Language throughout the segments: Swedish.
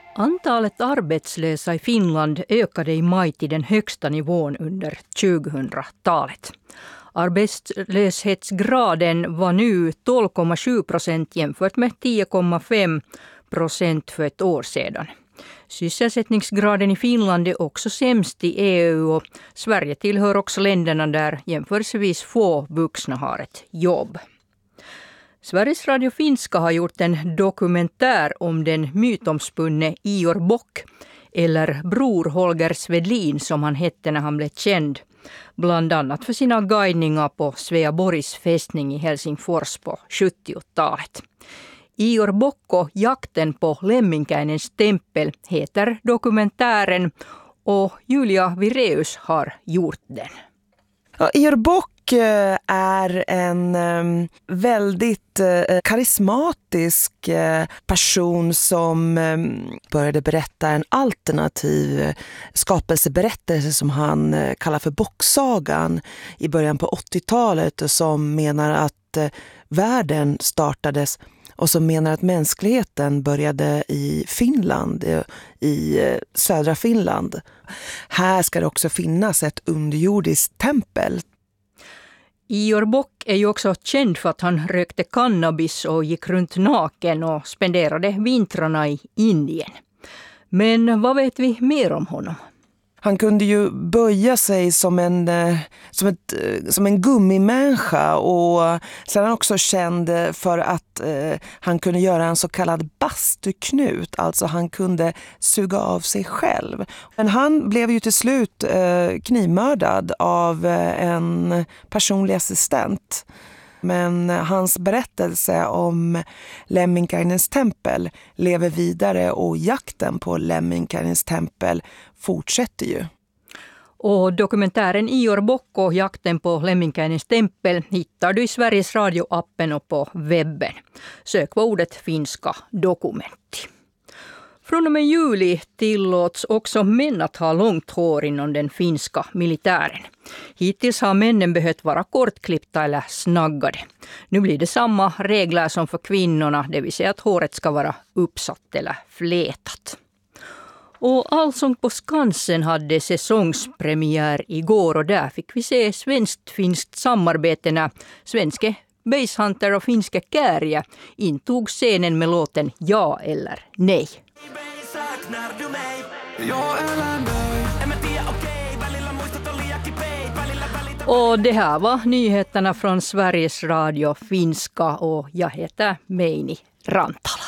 Antalet arbetslösa i Finland ökade i maj till den högsta nivån under 2000-talet. Arbetslöshetsgraden var nu 12,7% jämfört med 10,5% för ett år sedan. Sysselsättningsgraden i Finland är också sämst i EU och Sverige tillhör också länderna där jämförelsevis få vuxna har ett jobb. Sveriges Radio Finska har gjort en dokumentär om den mytomspunne Ior Bock, eller Bror Holger Svedlin som han hette när han blev känd. Bland annat för sina guidningar på Sveaborgs fästning i Helsingfors på 70-talet. Ior Bock och jakten på Lemminkäinens tempel heter dokumentären och Julia Vireus har gjort den. Ja, Ior Bock är en väldigt karismatisk person som började berätta en alternativ skapelseberättelse som han kallar för Bocksagan i början på 80-talet och som menar att världen startades och som menar att mänskligheten började i Finland, i södra Finland. Här ska det också finnas ett underjordiskt tempel. Ior Bock är ju också känd för att han rökte cannabis och gick runt naken och spenderade vintrarna i Indien. Men vad vet vi mer om honom? Han kunde ju böja sig som en gummimänniska och sen är han också känd för att han kunde göra en så kallad bastuknut. Alltså han kunde suga av sig själv. Men han blev ju till slut knivmördad av en personlig assistent. Men hans berättelse om Lemminkäinens tempel lever vidare och jakten på Lemminkäinens tempel fortsätter ju. Och dokumentären Ior Bock och jakten på Lemminkäinens tempel hittar du i Sveriges Radio-appen och på webben. Sök på ordet finska dokumenti. Från och med juli tillåts också män att ha långt hår inom den finska militären. Hittills har männen behövt vara kortklippta eller snaggade. Nu blir det samma regler som för kvinnorna, det vill säga att håret ska vara uppsatt eller flätat. Och Allsång på Skansen hade säsongspremiär igår och där fick vi se svenskt-finskt samarbete när svenske basshunter och finska Kääriä intog scenen med låten Ja eller nej. Och det här var nyheterna från Sveriges Radio Finska och jag heter Meini Rantala.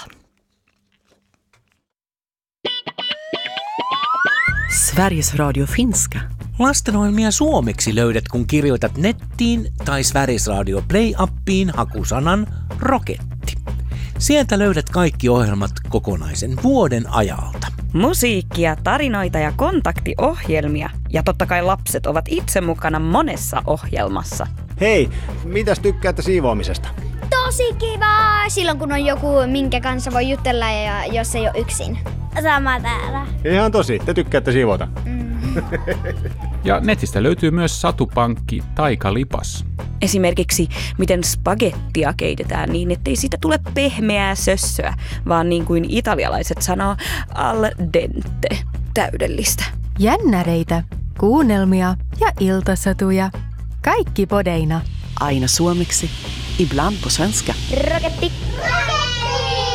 Sveriges Radio Finska. Lastenohjelmia suomeksi löydät, kun kirjoitat nettiin tai Sveriges Radio Play-appiin hakusanan Roketti. Sieltä löydät kaikki ohjelmat kokonaisen vuoden ajalta. Musiikkia, tarinoita ja kontaktiohjelmia. Ja totta kai lapset ovat itse mukana monessa ohjelmassa. Hei, mitäs tykkäätte siivoamisesta? Tosi kiva! Silloin kun on joku, minkä kanssa voi jutella ja jos ei ole yksin. Sama täällä. Ihan tosi, te tykkäätte siivota. Ja netistä löytyy myös satupankki Taikalipas. Esimerkiksi miten spagettia keitetään niin, ettei siitä tule pehmeää sössöä, vaan niin kuin italialaiset sanoo al dente, täydellistä. Jännäreitä, kuunnelmia ja iltasatuja. Kaikki podeina. Aina suomeksi, ibland på svenska. Roketti!